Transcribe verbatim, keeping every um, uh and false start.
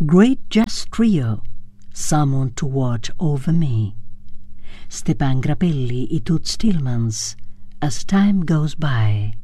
Great jazz trio summoned to watch over me. Stepan Grappelli y Toots Thielemans, As Time Goes By.